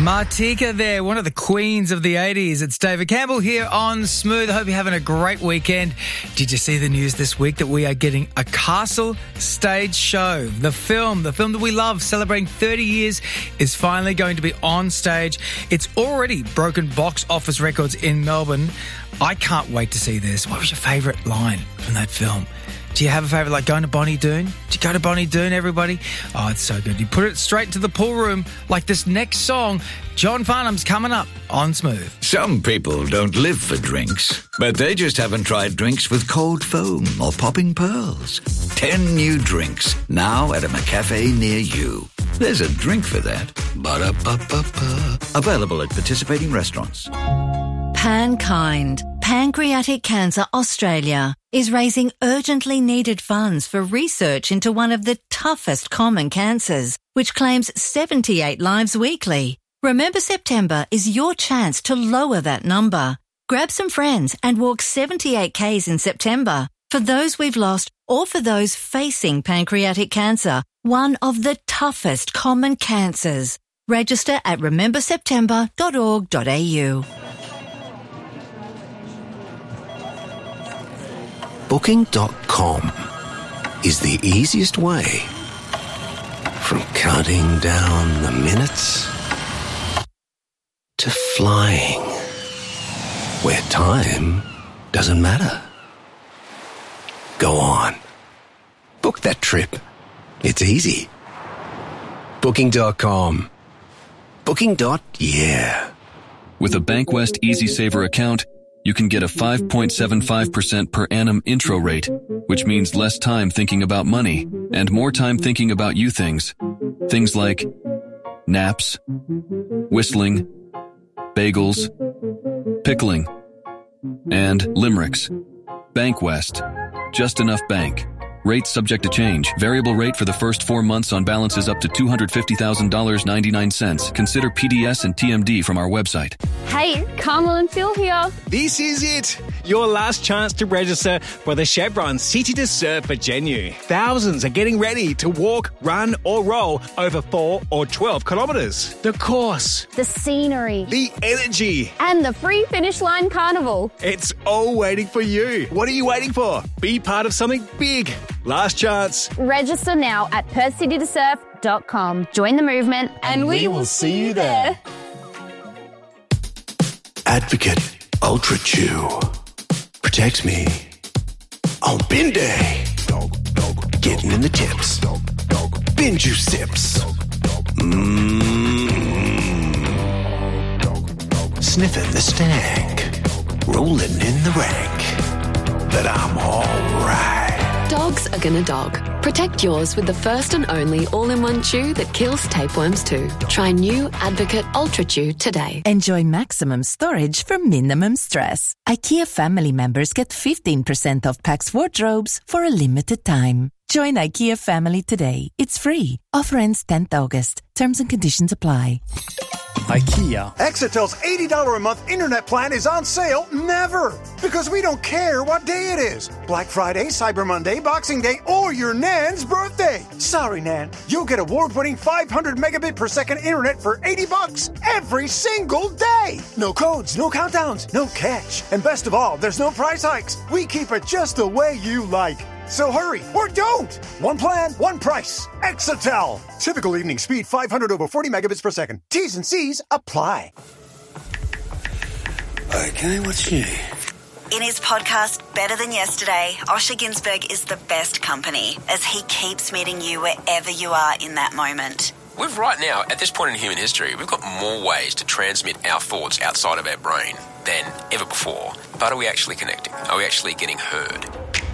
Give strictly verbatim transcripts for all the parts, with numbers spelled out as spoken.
Martika there, one of the queens of the eighties. It's David Campbell here on Smooth. I hope you're having a great weekend. Did you see the news this week that we are getting a Castle stage show? The film, the film that we love, celebrating thirty years, is finally going to be on stage. It's already broken box office records in Melbourne. I can't wait to see this. What was your favourite line from that film? Do you have a favourite, like going to Bonnie Doon? Did you go to Bonnie Doon, everybody? Oh, it's so good. You put it straight to the pool room like this next song. John Farnham's coming up on Smooth. Some people don't live for drinks, but they just haven't tried drinks with cold foam or popping pearls. Ten new drinks, now at a McCafe near you. There's a drink for that. Ba-da-ba-ba-ba. Available at participating restaurants. Pankind, Pancreatic Cancer Australia, is raising urgently needed funds for research into one of the toughest common cancers, which claims seventy-eight lives weekly. Remember September is your chance to lower that number. Grab some friends and walk seventy-eight kays in September for those we've lost or for those facing pancreatic cancer, one of the toughest common cancers. Register at remember september dot org dot a u. Booking dot com is the easiest way from counting down the minutes to flying where time doesn't matter. Go on. Book that trip. It's easy. Booking dot com. Booking. Yeah. With a Bankwest Easy Saver account, you can get a five point seven five percent per annum intro rate, which means less time thinking about money and more time thinking about you things. Things like naps, whistling, bagels, pickling, and limericks. Bankwest. Just enough bank. Rate subject to change. Variable rate for the first four months on balances up to two hundred fifty thousand dollars and ninety-nine cents. Consider P D S and T M D from our website. Hey, Carmel and Phil here. This is it. Your last chance to register for the Chevron City to Surf for Genu. Thousands are getting ready to walk, run or roll over four or twelve kilometres. The course, the scenery, the energy, and the free finish line carnival. It's all waiting for you. What are you waiting for? Be part of something big. Last chance. Register now at perth city to surf dot com. Join the movement and, and we, we will see you there. Advocate Ultra Chew protects me on bin day. Getting in the tips. Bin juice sips. Mmm. Sniffing the stank. Rolling in the rank. But I'm all right. Dogs are gonna dog. Protect yours with the first and only all-in-one chew that kills tapeworms too. Try new Advocate Ultra Chew today. Enjoy maximum storage for minimum stress. IKEA family members get fifteen percent off Pax wardrobes for a limited time. Join IKEA family today. It's free. Offer ends tenth August. Terms and conditions apply. IKEA. Exitel's eighty dollars a month internet plan is on sale never. Because we don't care what day it is. Black Friday, Cyber Monday, Boxing Day, or your Nan's birthday. Sorry, Nan. You'll get award-winning five hundred megabit per second internet for eighty bucks every single day. No codes, no countdowns, no catch. And best of all, there's no price hikes. We keep it just the way you like. So hurry, or don't! One plan, one price. Exitel. Typical evening speed five hundred over forty megabits per second. T's and C's apply. Okay, what's new? In his podcast, Better Than Yesterday, Osher Ginsberg is the best company as he keeps meeting you wherever you are in that moment. We've right now, at this point in human history, we've got more ways to transmit our thoughts outside of our brain than ever before. But are we actually connecting? Are we actually getting heard?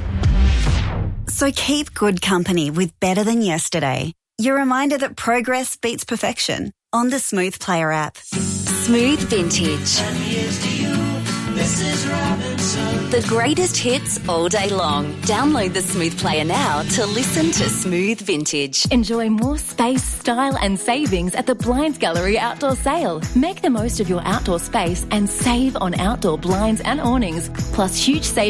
So keep good company with Better Than Yesterday. Your reminder that progress beats perfection on the Smooth Player app. Smooth Vintage. The greatest hits all day long. Download the Smooth Player now to listen to Smooth Vintage. Enjoy more space, style and savings at the Blinds Gallery Outdoor Sale. Make the most of your outdoor space and save on outdoor blinds and awnings, plus huge savings